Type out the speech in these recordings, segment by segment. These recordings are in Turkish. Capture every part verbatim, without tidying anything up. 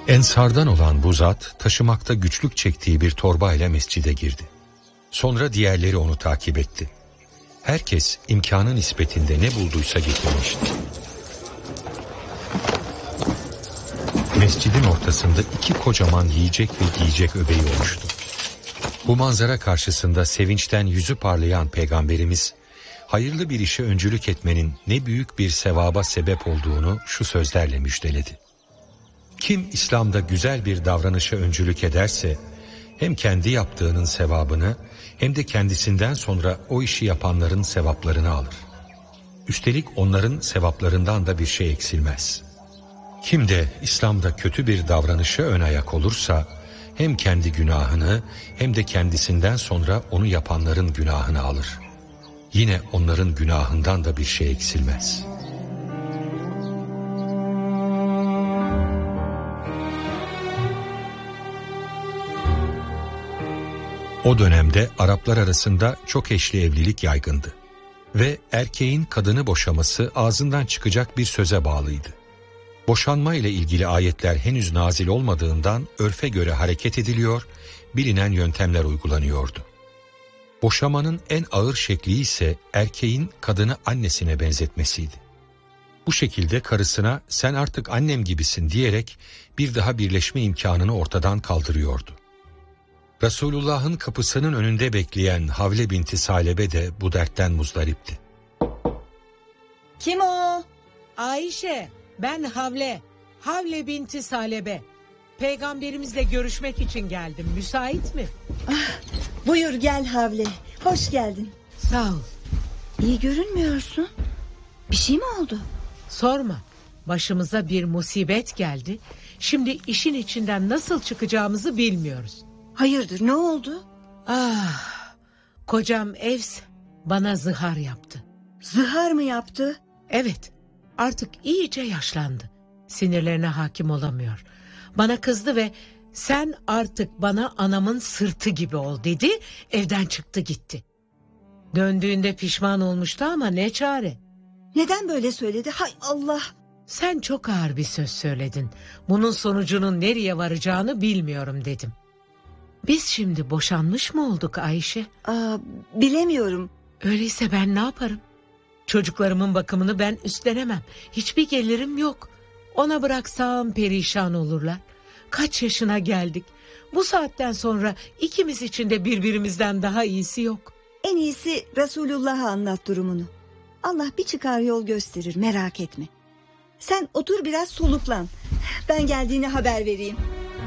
Ensardan olan bu zat taşımakta güçlük çektiği bir torbayla mescide girdi. Sonra diğerleri onu takip etti. Herkes imkanı nispetinde ne bulduysa getirmişti. Mescidin ortasında iki kocaman yiyecek ve giyecek öbeği olmuştu. Bu manzara karşısında sevinçten yüzü parlayan Peygamberimiz, hayırlı bir işe öncülük etmenin ne büyük bir sevaba sebep olduğunu şu sözlerle müjdeledi. Kim İslam'da güzel bir davranışa öncülük ederse, hem kendi yaptığının sevabını hem de kendisinden sonra o işi yapanların sevaplarını alır. Üstelik onların sevaplarından da bir şey eksilmez. Kim de İslam'da kötü bir davranışa ön ayak olursa, hem kendi günahını hem de kendisinden sonra onu yapanların günahını alır. Yine onların günahından da bir şey eksilmez. O dönemde Araplar arasında çok eşli evlilik yaygındı. Ve erkeğin kadını boşaması ağzından çıkacak bir söze bağlıydı. Boşanma ile ilgili ayetler henüz nazil olmadığından örfe göre hareket ediliyor, bilinen yöntemler uygulanıyordu. Boşamanın en ağır şekli ise erkeğin kadını annesine benzetmesiydi. Bu şekilde karısına sen artık annem gibisin diyerek bir daha birleşme imkanını ortadan kaldırıyordu. Resulullah'ın kapısının önünde bekleyen Havle binti Salebe de bu dertten muzdaripti. Kim o? Ayşe, ben Havle. Havle binti Salebe. Peygamberimizle görüşmek için geldim. Müsait mi? Ah, buyur gel Havle. Hoş geldin. Sağ ol. İyi görünmüyorsun. Bir şey mi oldu? Sorma. Başımıza bir musibet geldi. Şimdi işin içinden nasıl çıkacağımızı bilmiyoruz. Hayırdır, ne oldu? Ah, kocam Evs bana zihar yaptı. Zihar mı yaptı? Evet, artık iyice yaşlandı. Sinirlerine hakim olamıyor. Bana kızdı ve sen artık bana anamın sırtı gibi ol dedi. Evden çıktı gitti. Döndüğünde pişman olmuştu ama ne çare. Neden böyle söyledi? Hay Allah! Sen çok ağır bir söz söyledin. Bunun sonucunun nereye varacağını bilmiyorum dedim. Biz şimdi boşanmış mı olduk Ayşe? Aa, bilemiyorum. Öyleyse ben ne yaparım? Çocuklarımın bakımını ben üstlenemem. Hiçbir gelirim yok. Ona bıraksam perişan olurlar. Kaç yaşına geldik. Bu saatten sonra ikimiz için de birbirimizden daha iyisi yok. En iyisi Resulullah'a anlat durumunu. Allah bir çıkar yol gösterir, merak etme. Sen otur biraz soluklan. Ben geldiğini haber vereyim.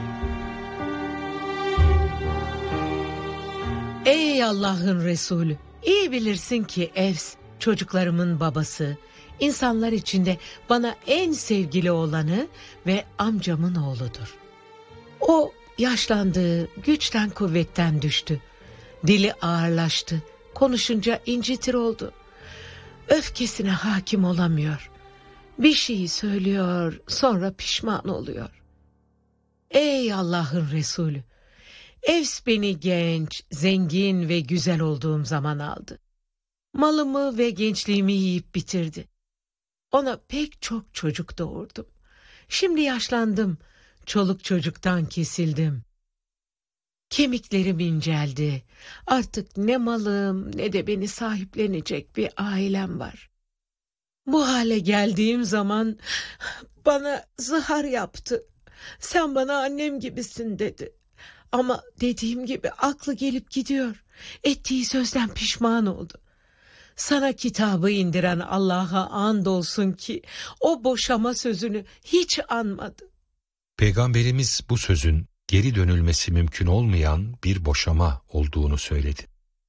Ey Allah'ın Resulü, iyi bilirsin ki Evs çocuklarımın babası, insanlar içinde bana en sevgili olanı ve amcamın oğludur. O yaşlandı, güçten kuvvetten düştü. Dili ağırlaştı, konuşunca incitir oldu. Öfkesine hakim olamıyor. Bir şeyi söylüyor, sonra pişman oluyor. Ey Allah'ın Resulü, Evs beni genç, zengin ve güzel olduğum zaman aldı. Malımı ve gençliğimi yiyip bitirdi. Ona pek çok çocuk doğurdum. Şimdi yaşlandım, çoluk çocuktan kesildim. Kemiklerim inceldi. Artık ne malım ne de beni sahiplenecek bir ailem var. Bu hale geldiğim zaman bana zihar yaptı. Sen bana annem gibisin dedi. Ama dediğim gibi aklı gelip gidiyor. Ettiği sözden pişman oldu. Sana kitabı indiren Allah'a andolsun ki o boşama sözünü hiç anmadı. Peygamberimiz bu sözün geri dönülmesi mümkün olmayan bir boşama olduğunu söyledi.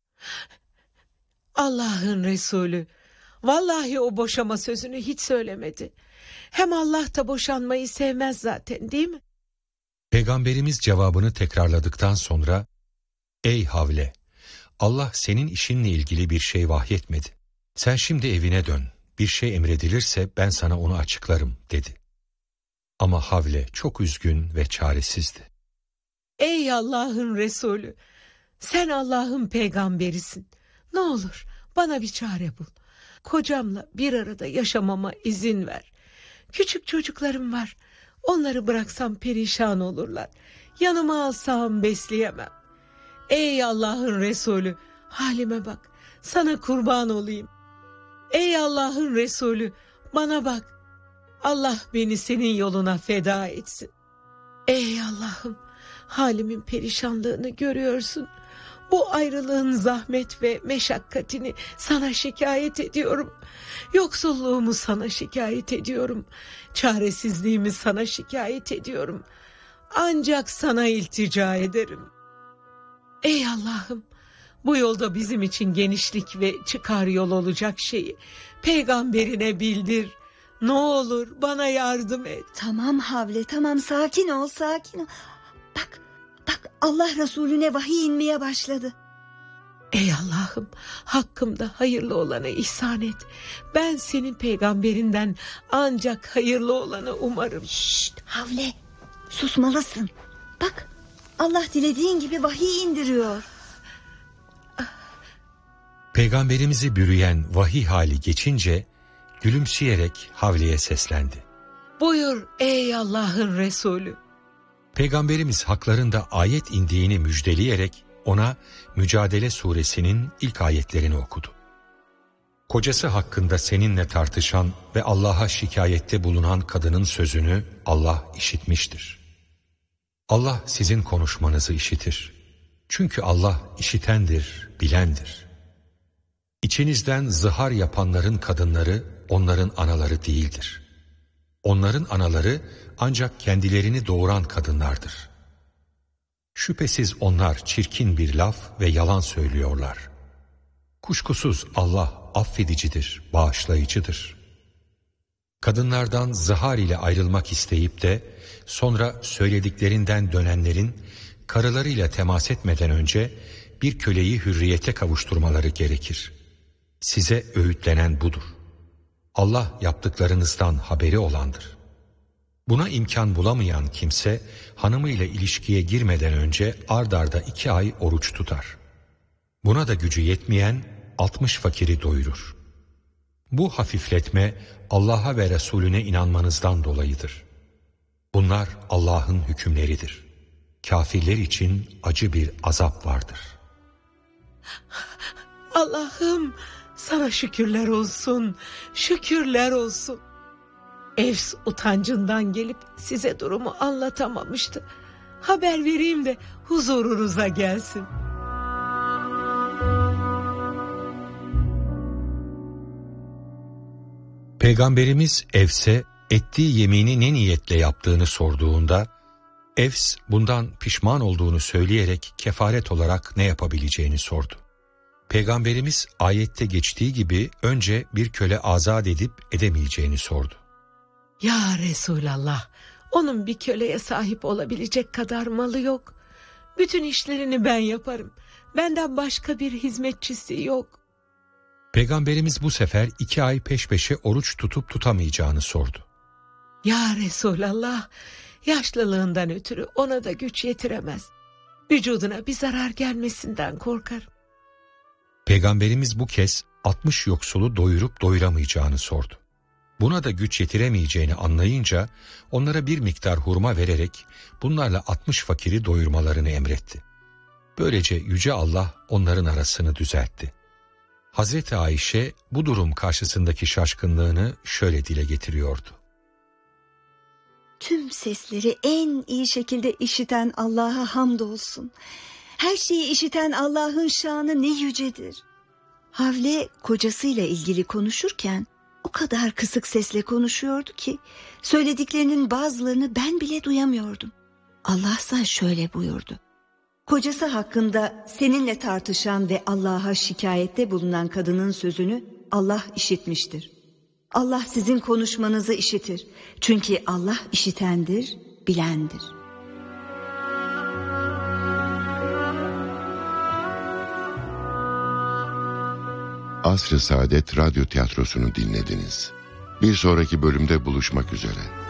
Allah'ın Resulü, vallahi o boşama sözünü hiç söylemedi. Hem Allah da boşanmayı sevmez zaten, değil mi? Peygamberimiz cevabını tekrarladıktan sonra, ey Havle, Allah senin işinle ilgili bir şey vahyetmedi. Sen şimdi evine dön, bir şey emredilirse ben sana onu açıklarım dedi. Ama Havle çok üzgün ve çaresizdi. Ey Allah'ın Resulü, sen Allah'ın peygamberisin. Ne olur bana bir çare bul. Kocamla bir arada yaşamama izin ver. Küçük çocuklarım var. Onları bıraksam perişan olurlar. Yanıma alsam besleyemem. Ey Allah'ın Resulü, halime bak, sana kurban olayım. Ey Allah'ın Resulü, bana bak. Allah beni senin yoluna feda etsin. Ey Allah'ım, halimin perişanlığını görüyorsun. Bu ayrılığın zahmet ve meşakkatini sana şikayet ediyorum. Yoksulluğumu sana şikayet ediyorum. Çaresizliğimi sana şikayet ediyorum. Ancak sana iltica ederim. Ey Allah'ım, bu yolda bizim için genişlik ve çıkar yol olacak şeyi peygamberine bildir. Ne olur bana yardım et. Tamam Havle, tamam, sakin ol, sakin ol. Bak, bak, Allah Resulüne vahiy inmeye başladı. Ey Allah'ım, hakkımda hayırlı olanı ihsan et. Ben senin peygamberinden ancak hayırlı olanı umarım. Şşt Havle, susmalısın. Bak, Allah dilediğin gibi vahiy indiriyor. Peygamberimizi bürüyen vahiy hali geçince gülümseyerek Havle'ye seslendi. Buyur ey Allah'ın Resulü. Peygamberimiz haklarında ayet indiğini müjdeleyerek ona Mücadele suresinin ilk ayetlerini okudu. Kocası hakkında seninle tartışan ve Allah'a şikayette bulunan kadının sözünü Allah işitmiştir. Allah sizin konuşmanızı işitir. Çünkü Allah işitendir, bilendir. İçinizden zihar yapanların kadınları onların anaları değildir. Onların anaları ancak kendilerini doğuran kadınlardır. Şüphesiz onlar çirkin bir laf ve yalan söylüyorlar. Kuşkusuz Allah affedicidir, bağışlayıcıdır. Kadınlardan zihar ile ayrılmak isteyip de sonra söylediklerinden dönenlerin karılarıyla temas etmeden önce bir köleyi hürriyete kavuşturmaları gerekir. Size öğütlenen budur. Allah yaptıklarınızdan haberi olandır. Buna imkan bulamayan kimse hanımıyla ilişkiye girmeden önce ard arda iki ay oruç tutar. Buna da gücü yetmeyen altmış fakiri doyurur. Bu hafifletme Allah'a ve Resulüne inanmanızdan dolayıdır. Bunlar Allah'ın hükümleridir. Kafirler için acı bir azap vardır. Allah'ım, sana şükürler olsun, şükürler olsun. Evs utancından gelip size durumu anlatamamıştı. Haber vereyim de huzurunuza gelsin. Peygamberimiz Evs'e ettiği yemini ne niyetle yaptığını sorduğunda, Evs bundan pişman olduğunu söyleyerek kefaret olarak ne yapabileceğini sordu. Peygamberimiz ayette geçtiği gibi önce bir köle azat edip edemeyeceğini sordu. Ya Resulallah, onun bir köleye sahip olabilecek kadar malı yok. Bütün işlerini ben yaparım. Benden başka bir hizmetçisi yok. Peygamberimiz bu sefer iki ay peş peşe oruç tutup tutamayacağını sordu. Ya Resulallah, yaşlılığından ötürü ona da güç yetiremez. Vücuduna bir zarar gelmesinden korkarım. Peygamberimiz bu kez altmış yoksulu doyurup doyuramayacağını sordu. Buna da güç yetiremeyeceğini anlayınca onlara bir miktar hurma vererek bunlarla altmış fakiri doyurmalarını emretti. Böylece Yüce Allah onların arasını düzeltti. Hazreti Ayşe bu durum karşısındaki şaşkınlığını şöyle dile getiriyordu. Tüm sesleri en iyi şekilde işiten Allah'a hamdolsun. Her şeyi işiten Allah'ın şanı ne yücedir. Havle kocasıyla ilgili konuşurken o kadar kısık sesle konuşuyordu ki söylediklerinin bazılarını ben bile duyamıyordum. Allah'sa şöyle buyurdu. Kocası hakkında seninle tartışan ve Allah'a şikayette bulunan kadının sözünü Allah işitmiştir. Allah sizin konuşmanızı işitir. Çünkü Allah işitendir, bilendir. Asr-ı Saadet Radyo Tiyatrosu'nu dinlediniz. Bir sonraki bölümde buluşmak üzere.